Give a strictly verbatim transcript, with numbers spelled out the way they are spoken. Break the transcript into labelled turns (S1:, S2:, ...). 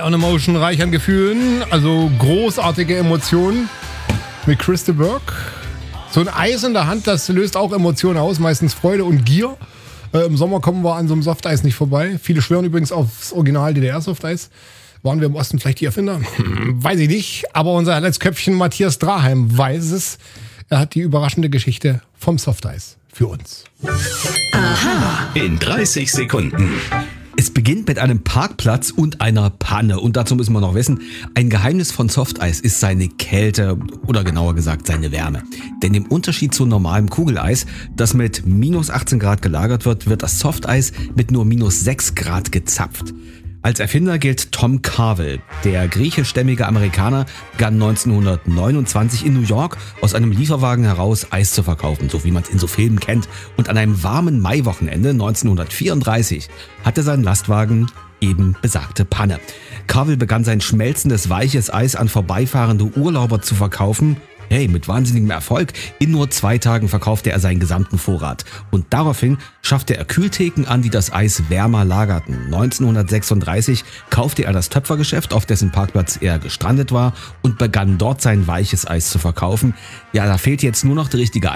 S1: an Emotion, reich an Gefühlen, also großartige Emotionen mit Chris de Burgh. So ein Eis in der Hand, das löst auch Emotionen aus, meistens Freude und Gier. Äh, Im Sommer kommen wir an so einem Softeis nicht vorbei. Viele schwören übrigens aufs Original D D R-Softeis. Waren wir im Osten vielleicht die Erfinder? Hm, weiß ich nicht. Aber unser Letztköpfchen Matthias Draheim weiß es. Er hat die überraschende Geschichte vom Softeis für uns.
S2: Aha. In dreißig Sekunden.
S3: Es beginnt mit einem Parkplatz und einer Panne. Und dazu müssen wir noch wissen, ein Geheimnis von Softeis ist seine Kälte oder genauer gesagt seine Wärme. Denn im Unterschied zu normalem Kugeleis, das mit minus achtzehn Grad gelagert wird, wird das Softeis mit nur minus sechs Grad gezapft. Als Erfinder gilt Tom Carvel. Der griechischstämmige Amerikaner begann neunzehnhundertneunundzwanzig in New York aus einem Lieferwagen heraus Eis zu verkaufen, so wie man es in so Filmen kennt. Und an einem warmen Maiwochenende neunzehnhundertvierunddreißig hatte sein Lastwagen eben besagte Panne. Carvel begann sein schmelzendes weiches Eis an vorbeifahrende Urlauber zu verkaufen. Hey, mit wahnsinnigem Erfolg. In nur zwei Tagen verkaufte er seinen gesamten Vorrat. Und daraufhin schaffte er Kühltheken an, die das Eis wärmer lagerten. neunzehnhundertsechsunddreißig kaufte er das Töpfergeschäft, auf dessen Parkplatz er gestrandet war, und begann dort sein weiches Eis zu verkaufen. Ja, da fehlt jetzt nur noch die richtige